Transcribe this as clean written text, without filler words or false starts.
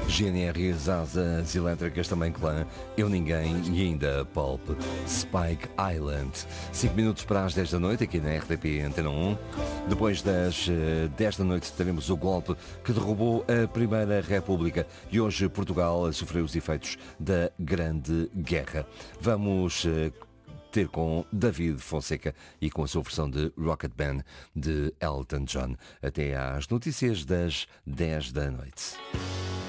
GNR, Asas Elétricas, também Clã, Eu Ninguém e ainda Pulp, Spike Island. 5 minutos para as 10 da noite, aqui na RTP Antena 1. Depois das 10 da noite teremos o golpe que derrubou a Primeira República e hoje Portugal sofreu os efeitos da Grande Guerra. Vamos ter com David Fonseca e com a sua versão de Rocket Band de Elton John. Até às notícias das 10 da noite.